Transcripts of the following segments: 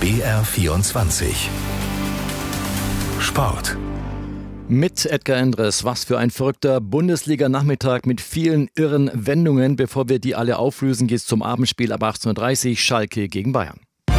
BR24 Sport. Mit Edgar Endres, was für ein verrückter Bundesliga-Nachmittag mit vielen irren Wendungen. Bevor wir die alle auflösen, geht es zum Abendspiel ab 18:30 Uhr, Schalke gegen Bayern.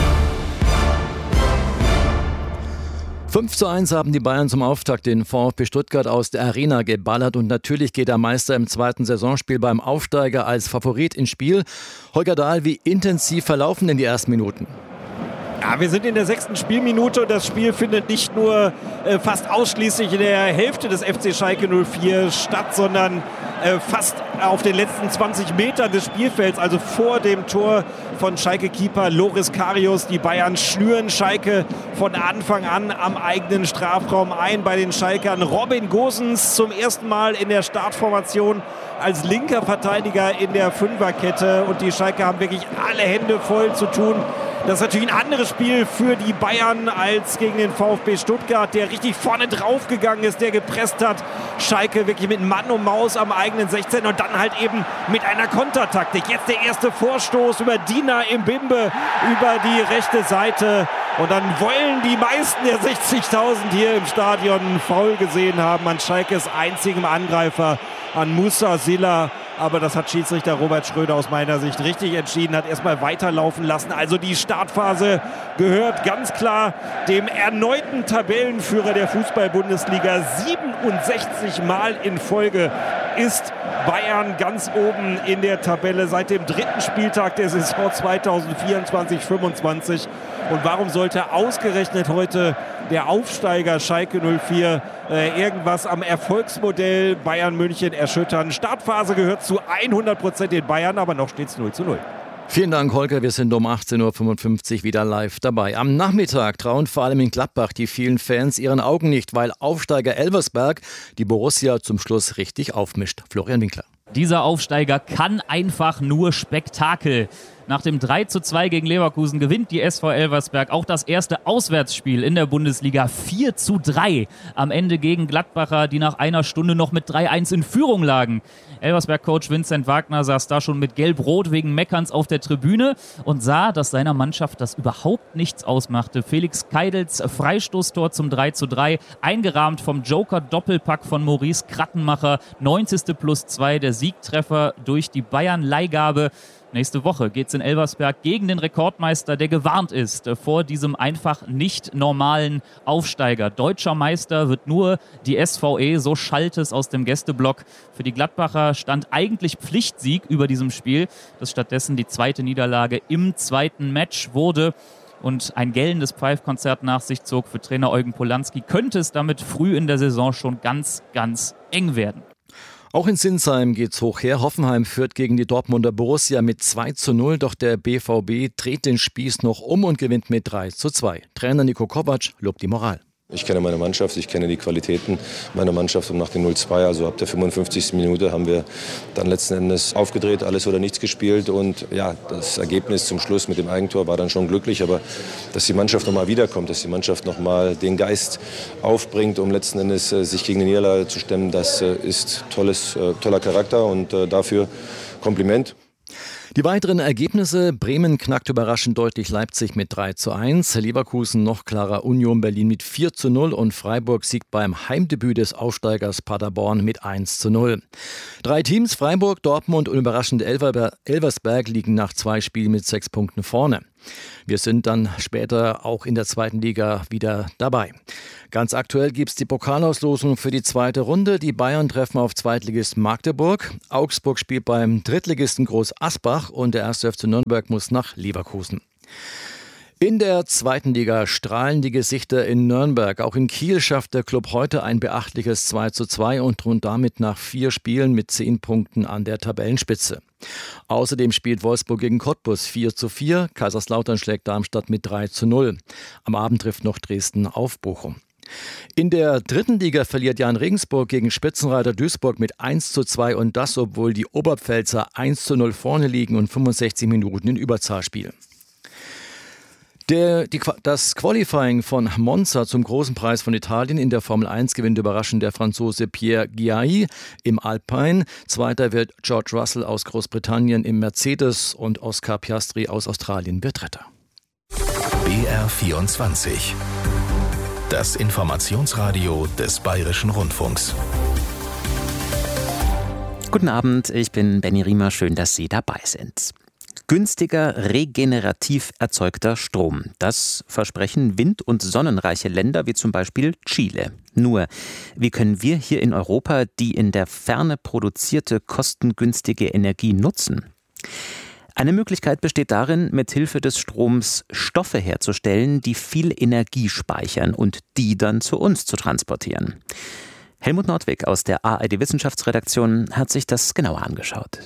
5:1 haben die Bayern zum Auftakt den VfB Stuttgart aus der Arena geballert und natürlich geht der Meister im zweiten Saisonspiel beim Aufsteiger als Favorit ins Spiel. Holger Dahl, wie intensiv verlaufen denn die ersten Minuten? Ja, wir sind in der 6. Spielminute und das Spiel findet nicht nur fast ausschließlich in der Hälfte des FC Schalke 04 statt, sondern fast auf den letzten 20 Metern des Spielfelds, also vor dem Tor von Schalke-Keeper Loris Karius. Die Bayern schnüren Schalke von Anfang an am eigenen Strafraum ein. Bei den Schalkern Robin Gosens zum ersten Mal in der Startformation als linker Verteidiger in der Fünferkette und die Schalke haben wirklich alle Hände voll zu tun. Das ist natürlich ein anderes Spiel für die Bayern als gegen den VfB Stuttgart, der richtig vorne drauf gegangen ist, der gepresst hat. Schalke wirklich mit Mann und Maus am eigenen 16 und dann halt eben mit einer Kontertaktik. Jetzt der erste Vorstoß über Dina Imbimbe über die rechte Seite. Und dann wollen die meisten der 60.000 hier im Stadion faul gesehen haben an Schalkes einzigem Angreifer, an Musa Silla. Aber das hat Schiedsrichter Robert Schröder aus meiner Sicht richtig entschieden, hat erstmal weiterlaufen lassen. Also die Startphase gehört ganz klar dem erneuten Tabellenführer der Fußball-Bundesliga. 67 Mal in Folge ist Bayern ganz oben in der Tabelle seit dem 3. Spieltag der Saison 2024/25. Und warum sollte ausgerechnet heute der Aufsteiger Schalke 04 irgendwas am Erfolgsmodell Bayern München erschüttern? Startphase gehört zu 100% den Bayern, aber noch steht es 0:0. Vielen Dank, Holger. Wir sind um 18:55 Uhr wieder live dabei. Am Nachmittag trauen vor allem in Gladbach die vielen Fans ihren Augen nicht, weil Aufsteiger Elversberg die Borussia zum Schluss richtig aufmischt. Florian Winkler. Dieser Aufsteiger kann einfach nur Spektakel. Nach dem 3:2 gegen Leverkusen gewinnt die SV Elversberg auch das erste Auswärtsspiel in der Bundesliga 4:3. Am Ende gegen Gladbacher, die nach einer Stunde noch mit 3:1 in Führung lagen. Elversberg-Coach Vincent Wagner saß da schon mit Gelb-Rot wegen Meckerns auf der Tribüne und sah, dass seiner Mannschaft das überhaupt nichts ausmachte. Felix Keidels Freistoßtor zum 3:3, eingerahmt vom Joker-Doppelpack von Maurice Krattenmacher. 90+2, der Siegtreffer durch die Bayern-Leihgabe. Nächste Woche geht's in Elversberg gegen den Rekordmeister, der gewarnt ist vor diesem einfach nicht normalen Aufsteiger. Deutscher Meister wird nur die SVE, so schallt es aus dem Gästeblock. Für die Gladbacher stand eigentlich Pflichtsieg über diesem Spiel, das stattdessen die zweite Niederlage im zweiten Match wurde und ein gellendes Pfeifkonzert nach sich zog. Für Trainer Eugen Polanski könnte es damit früh in der Saison schon ganz, ganz eng werden. Auch in Sinsheim geht's hoch her. Hoffenheim führt gegen die Dortmunder Borussia mit 2:0. Doch der BVB dreht den Spieß noch um und gewinnt mit 3:2. Trainer Niko Kovac lobt die Moral. Ich kenne meine Mannschaft, ich kenne die Qualitäten meiner Mannschaft und nach dem 0:2, also ab der 55. Minute, haben wir dann letzten Endes aufgedreht, alles oder nichts gespielt und ja, das Ergebnis zum Schluss mit dem Eigentor war dann schon glücklich, aber dass die Mannschaft nochmal wiederkommt, dass die Mannschaft nochmal den Geist aufbringt, um letzten Endes sich gegen die Niederlage zu stemmen, das ist toller Charakter und dafür Kompliment. Die weiteren Ergebnisse: Bremen knackt überraschend deutlich Leipzig mit 3:1, Leverkusen noch klarer Union Berlin mit 4:0 und Freiburg siegt beim Heimdebüt des Aufsteigers Paderborn mit 1:0. 3 Teams, Freiburg, Dortmund und überraschend Elversberg, liegen nach 2 Spielen mit 6 Punkten vorne. Wir sind dann später auch in der zweiten Liga wieder dabei. Ganz aktuell gibt es die Pokalauslosung für die zweite Runde. Die Bayern treffen auf Zweitligist Magdeburg. Augsburg spielt beim Drittligisten Groß Asbach und der 1. FC Nürnberg muss nach Leverkusen. In der zweiten Liga strahlen die Gesichter in Nürnberg. Auch in Kiel schafft der Club heute ein beachtliches 2:2 und thront damit nach 4 Spielen mit 10 Punkten an der Tabellenspitze. Außerdem spielt Wolfsburg gegen Cottbus 4:4, Kaiserslautern schlägt Darmstadt mit 3:0. Am Abend trifft noch Dresden auf Bochum. In der dritten Liga verliert Jan Regensburg gegen Spitzenreiter Duisburg mit 1:2 und das, obwohl die Oberpfälzer 1:0 vorne liegen und 65 Minuten in Überzahl spielen. Das Qualifying von Monza zum großen Preis von Italien in der Formel 1 gewinnt überraschend der Franzose Pierre Gasly im Alpine. Zweiter wird George Russell aus Großbritannien im Mercedes und Oscar Piastri aus Australien wird Dritter. BR24. Das Informationsradio des Bayerischen Rundfunks. Guten Abend, ich bin Benny Riemer, schön, dass Sie dabei sind. Günstiger, regenerativ erzeugter Strom. Das versprechen wind- und sonnenreiche Länder wie zum Beispiel Chile. Nur, wie können wir hier in Europa die in der Ferne produzierte, kostengünstige Energie nutzen? Eine Möglichkeit besteht darin, mit Hilfe des Stroms Stoffe herzustellen, die viel Energie speichern und die dann zu uns zu transportieren. Helmut Nordwig aus der ARD-Wissenschaftsredaktion hat sich das genauer angeschaut.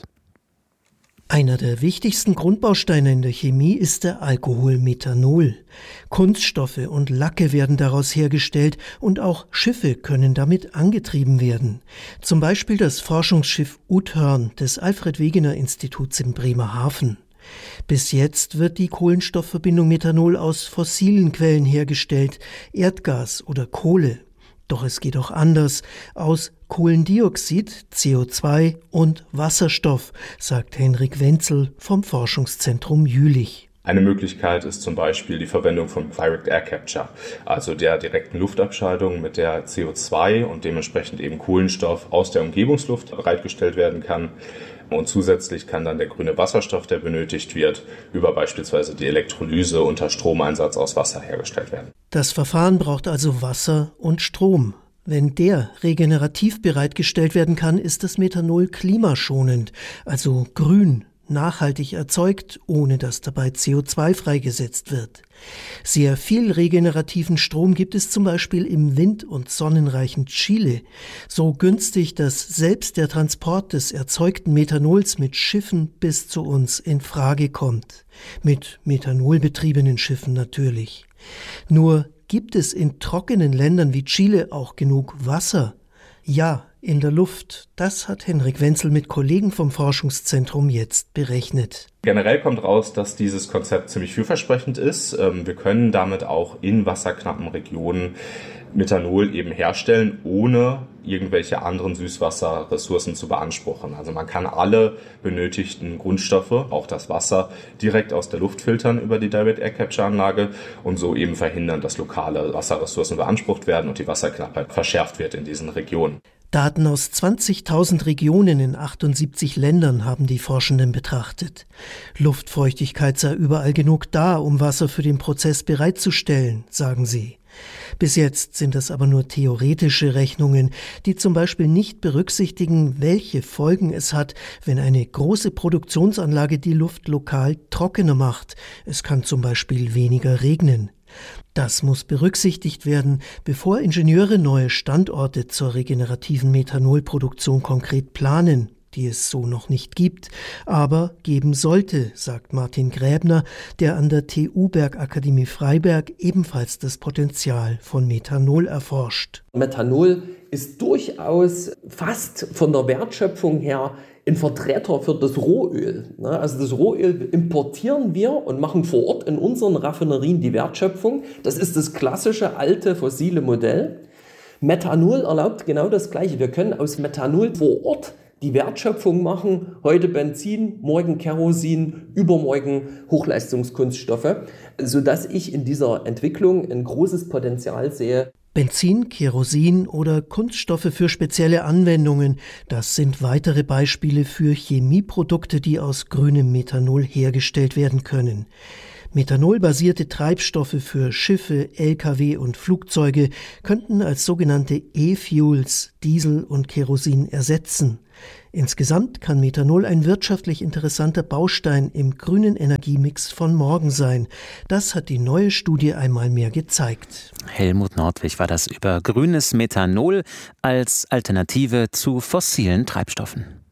Einer der wichtigsten Grundbausteine in der Chemie ist der Alkohol Methanol. Kunststoffe und Lacke werden daraus hergestellt und auch Schiffe können damit angetrieben werden. Zum Beispiel das Forschungsschiff Uthörn des Alfred-Wegener-Instituts in Bremerhaven. Bis jetzt wird die Kohlenstoffverbindung Methanol aus fossilen Quellen hergestellt, Erdgas oder Kohle. Doch es geht auch anders, aus Kohlendioxid, CO2 und Wasserstoff, sagt Henrik Wenzel vom Forschungszentrum Jülich. Eine Möglichkeit ist zum Beispiel die Verwendung von Direct Air Capture, also der direkten Luftabscheidung, mit der CO2 und dementsprechend eben Kohlenstoff aus der Umgebungsluft bereitgestellt werden kann. Und zusätzlich kann dann der grüne Wasserstoff, der benötigt wird, über beispielsweise die Elektrolyse unter Stromeinsatz aus Wasser hergestellt werden. Das Verfahren braucht also Wasser und Strom. Wenn der regenerativ bereitgestellt werden kann, ist das Methanol klimaschonend, also grün, nachhaltig erzeugt, ohne dass dabei CO2 freigesetzt wird. Sehr viel regenerativen Strom gibt es zum Beispiel im wind- und sonnenreichen Chile. So günstig, dass selbst der Transport des erzeugten Methanols mit Schiffen bis zu uns in Frage kommt. Mit methanolbetriebenen Schiffen natürlich. Nur gibt es in trockenen Ländern wie Chile auch genug Wasser? Ja, in der Luft. Das hat Henrik Wenzel mit Kollegen vom Forschungszentrum jetzt berechnet. Generell kommt raus, dass dieses Konzept ziemlich vielversprechend ist. Wir können damit auch in wasserknappen Regionen Methanol eben herstellen, ohne irgendwelche anderen Süßwasserressourcen zu beanspruchen. Also man kann alle benötigten Grundstoffe, auch das Wasser, direkt aus der Luft filtern über die Direct Air Capture Anlage und so eben verhindern, dass lokale Wasserressourcen beansprucht werden und die Wasserknappheit verschärft wird in diesen Regionen. Daten aus 20.000 Regionen in 78 Ländern haben die Forschenden betrachtet. Luftfeuchtigkeit sei überall genug da, um Wasser für den Prozess bereitzustellen, sagen sie. Bis jetzt sind das aber nur theoretische Rechnungen, die zum Beispiel nicht berücksichtigen, welche Folgen es hat, wenn eine große Produktionsanlage die Luft lokal trockener macht. Es kann zum Beispiel weniger regnen. Das muss berücksichtigt werden, bevor Ingenieure neue Standorte zur regenerativen Methanolproduktion konkret planen, die es so noch nicht gibt, aber geben sollte, sagt Martin Gräbner, der an der TU Bergakademie Freiberg ebenfalls das Potenzial von Methanol erforscht. Methanol ist durchaus fast von der Wertschöpfung her ein Vertreter für das Rohöl. Also das Rohöl importieren wir und machen vor Ort in unseren Raffinerien die Wertschöpfung. Das ist das klassische alte fossile Modell. Methanol erlaubt genau das Gleiche. Wir können aus Methanol vor Ort die Wertschöpfung machen. Heute Benzin, morgen Kerosin, übermorgen Hochleistungskunststoffe, sodass ich in dieser Entwicklung ein großes Potenzial sehe. Benzin, Kerosin oder Kunststoffe für spezielle Anwendungen, das sind weitere Beispiele für Chemieprodukte, die aus grünem Methanol hergestellt werden können. Methanolbasierte Treibstoffe für Schiffe, Lkw und Flugzeuge könnten als sogenannte E-Fuels Diesel und Kerosin ersetzen. Insgesamt kann Methanol ein wirtschaftlich interessanter Baustein im grünen Energiemix von morgen sein. Das hat die neue Studie einmal mehr gezeigt. Helmut Nordwig war das über grünes Methanol als Alternative zu fossilen Treibstoffen.